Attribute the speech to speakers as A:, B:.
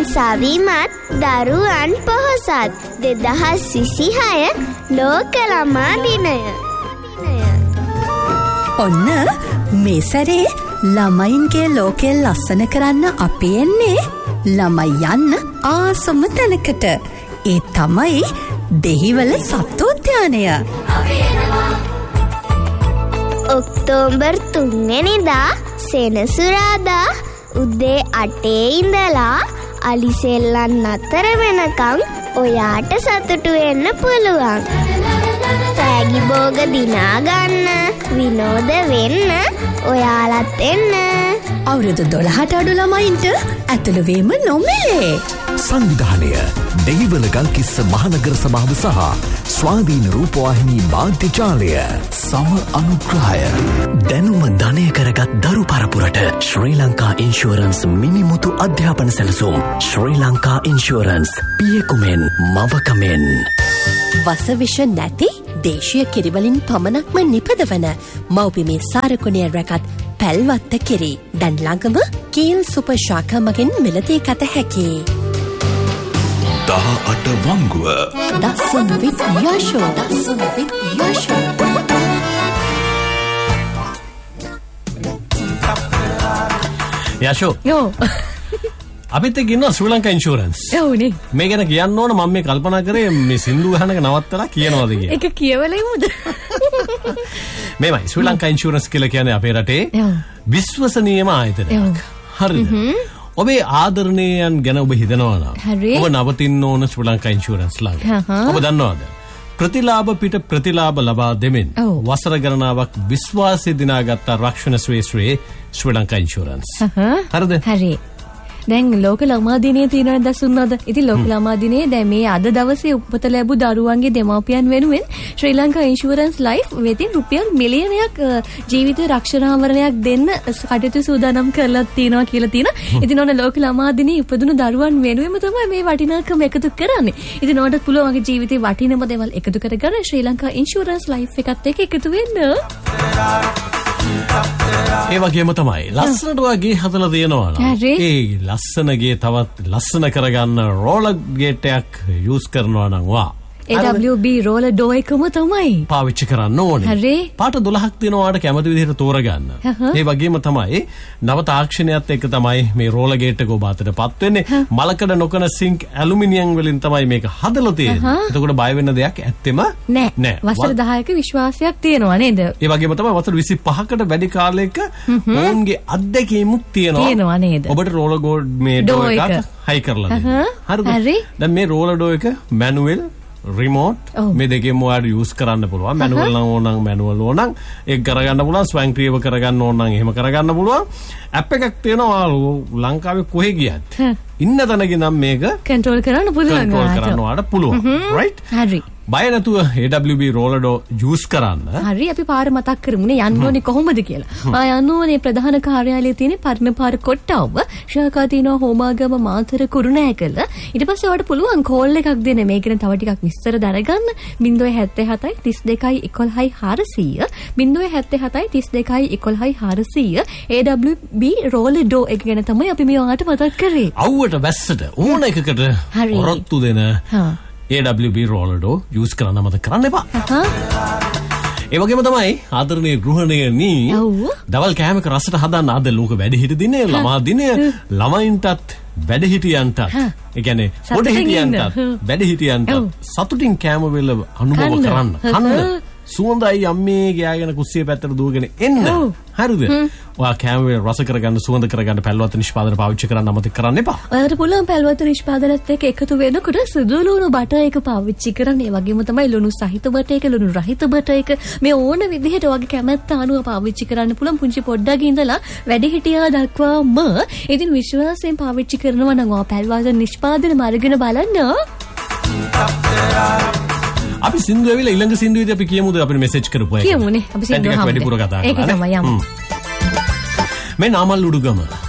A: සවිමත් දරුවන් පොහොසත් 2026 ලෝක ළමා දිනය.
B: ඔන්න මේ සැරේ ළමයින්ගේ ලෝකය ලස්සන කරන්න අපි එන්නේ ළමයි යන්න ආසම තැනකට. ඒ තමයි දෙහිවල සත්වෝද්‍යානය.
A: ඔක්තෝබර් 3 වෙනිදා සෙනසුරාදා උදේ 8 ඉඳලා අලිසෙල්ලන් අතර වෙනකම් ඔයාට සතුටු වෙන්න පුළුවන්. තෑගි භෝග දිනා ගන්න, විනෝද වෙන්න ඔයාලත් එන්න.
B: අවුරුදු 12ට අඩු ළමයින්ට ඇතුළු වීම නොමිලේ.
C: සංවිධානය දෙහිවල ගල්කිස්ස මහනගර සභාව සහ ස්වාධීන රූපවාහිනී මාධ්‍ය ජාලය. සම අනුග්‍රහය. දැනුම ධනය කරගත් දරු පරපුරට ශ්‍රී ලංකා ඉන්ෂුරන්ස් මිනිමුතු අධ්‍යාපන සැලසුම්. ශ්‍රී ලංකා ඉන්ෂුරන්ස් පියකුමෙන් මවකමෙන්.
B: වසවිෂ නැති දේශීය කිරිවලින් පමණක්ම නිපදවන මව්බිමේ සාරකුණේ රැකත් පැල්වත්ත කිරි දැන් ළඟම කීල් සුපර් ශාඛා මගින් මිලදී ගත හැකියි.
C: 18 වංගුව
B: දසුන් විත් යශෝ. දසුන් විත් යශෝ.
D: යශෝ
B: යෝ
D: අපිත් එක්ක ඉන්නවා ශ්‍රී ලංකා ඉන්ෂුරන්ස්.
B: ඔව්නේ.
D: මේ ගැන කියන්න ඕන මම මේ කල්පනා කරේ මේ සින්දු ගහනක නවත්තලා කියනවාද කියලා.
B: ඒක කියවලෙමුද?
D: මේවයි ශ්‍රී ලංකා ඉන්ෂුරන්ස් කියලා කියන්නේ අපේ රටේ විශ්වසනීයම ආයතනයක්. හරිද? ඔබේ ආදරණීයයන් ගැන ඔබ හිතනවා නම් ඔබ නවතින්න ඕන ශ්‍රී ලංකා ඉන්ෂුරන්ස් ළඟ. ඔබ දන්නවද? ප්‍රතිලාභ පිට ප්‍රතිලාභ ලබා දෙමින් වසර ගණනාවක් විශ්වාසය දිනාගත් රක්ෂණ ශ්‍රේෂ්ඨයේ ශ්‍රී ලංකා ඉන්ෂුරන්ස්. හරිද?
E: හරි. දැන් ලෝක ළමා දිනේ තියෙනවද දසුන්නද? ඉතින් ලෝක ළමා දිනේ දැන් මේ අද දවසේ උපත ලැබු දරුවන්ගේ දෙමාපියන් වෙනුවෙන් ශ්‍රී ලංකා ඉන්ෂුරන්ස් ලයිෆ් වෙතින් රුපියල් මිලියනයක් ජීවිත රක්ෂණාවරණයක් දෙන්න කටයුතු සූදානම් කරලා තියෙනවා කියලා තියෙනවා. ඉතින් ඔන්න ලෝක ළමා දිනේ උපදුණු දරුවන් වෙනුවෙන්ම තමයි මේ වටිනාකම එකතු කරන්නේ. ඉතින් ඔයාලට පුළුවන් වගේ ජීවිතේ වටිනම දේවල් එකතු කරගන්න ශ්‍රී ලංකා ඉන්ෂුරන්ස් ලයිෆ් එකත් එක්ක එකතු වෙන්න.
D: ඒ වගේම තමයි ලස්සනට වගේ හදලා තියෙනවා නම් ඒ ලස්සනගේ තවත් ලස්සන කරගන්න රෝලර් ගේට් එකක් යූස් කරනවා නම් වා
E: AWB රෝලර් ඩෝ එකම තමයි
D: පාවිච්චි කරන්න ඕනේ.
E: හරි.
D: පාට 12ක් තියෙනවා ඔයාලට කැමති විදිහට තෝරගන්න. ඒ වගේම තමයි නව තාක්ෂණයත් එක්ක තමයි මේ රෝලර් ගේට් එක ඔබ අතටපත් වෙන්නේ. මලකඩ නොකන සිංක් ඇලුමිනියම් වලින් තමයි මේක හදලා තියෙන්නේ. එතකොට බය වෙන්න දෙයක් ඇත්තෙම
E: නෑ. වසර 10ක විශ්වාසයක් තියෙනවා නේද?
D: ඒ වගේම තමයි වසර 25කට වැඩි කාලයක ඕන්ගේ අත්දැකීමුත් තියෙනවා
E: නේද?
D: ඔබට රෝලර් ගෝඩ් මේ ඩෝ එකක් හයි කරලා දෙනවා. හරිද? දැන් මේ රෝලර් ඩෝ එක මැනුවල් රිමෝට් මේ දෙකෙන්ම ඔයාලට යූස් කරන්න පුළුවන්. මැනුවල් නම් ඕන නම් මැනුවල් ඕන නම් ඒක කරගන්න පුළුවන්. ස්වයංක්‍රීයව කරගන්න ඕන නම් එහෙම කරගන්න පුළුවන්. ඇප් එකක් තියෙනවා ලංකාවේ කොහෙ ගියත් ඉන්න තැනක නම් මේක
E: කන්ට්‍රෝල් කරන්න පුළුවන්.
D: කන්ට්‍රෝල් කරන්න ඔයාලට පුළුවන්. රයිට්?
E: හරි.
D: බය නැතුව AWB රෝලර් ඩෝ යූස් කරන්න.
E: හරි අපි පාර මතක් කරමුනේ යන්න ඕනේ කොහොමද කියලා. යන්න ඕනේ ප්‍රධාන කාර්යාලයේ තියෙන පරණ පාර කොට්ටාව ශාඛා තියෙනවා හෝමාගම මාතර කුරුණෑකල. ඊට පස්සේ ඔයාලට පුළුවන් කෝල් එකක් දෙන්න. මේ ගැන තව ටිකක් විස්තර දැනගන්න 077 32 11 400 077 32 11 400 AWB රෝලර් ඩෝ එක ගැන තමයි අපි මේ ඔයාලට මතක් කරේ.
D: අවුවට වැස්සට ඕන එකකට ඔරොත්තු දෙන AWB රෝලර් ඩෝ යූස් කරන්න මතක කරන්න එපා. ඒ වගේම තමයි ආදරණීය ගෘහණියනි දවල් කෑමක රසට හදන්න අද ලෝක වැඩිහිටි දිනේ ළමා දිනය ළමයින්ටත් වැඩිහිටියන්ටත් ඒ කියන්නේ පොඩිහිටියන්ටත් වැඩිහිටියන්ටත් සතුටින් කෑම වේල අනුභව කරන්න කන්න සුවඳයි අම්මේ ගෑගෙන කුස්සිය පැත්තට දුවගෙන එන්න. හරිද? ඔයා කෑම වේල රස කරගන්න සුවඳ කරගන්න පැල්වත්ත නිෂ්පාදන පාවිච්චි කරන්න අමතක කරන්න එපා.
E: ඔයාලට පුළුවන් පැල්වත්ත නිෂ්පාදනයත් එක්ක එකතු වෙනකොට සුදු ලුණු බටර් එක පාවිච්චි කරන්න. ඒ වගේම තමයි ලුණු සහිත බටර් එක ලුණු රහිත බටර් එක මේ ඕන විදිහට ඔයාගේ කැමැත්ත අනුව පාවිච්චි කරන්න පුළුවන්. පුංචි පොඩ්ඩක් ඉඳලා වැඩිහිටියා දක්වාම ඉතින් විශ්වාසයෙන් පාවිච්චි කරනවා නම් ඔයා පැල්වත්ත නිෂ්පාදන මාර්ගන බලන්න.
D: අපි සින්දු ඇවිල්ලා ඊළඟ සින්දුවේදී අපි කියමුද අපිට මෙසේජ් කරපුවා.
E: කියමුනේ. අපි සින්දුව
D: වැඩිපුර කතා කරලා.
E: ඒක තමයි යමු.
D: මේ නාමල් උඩුගම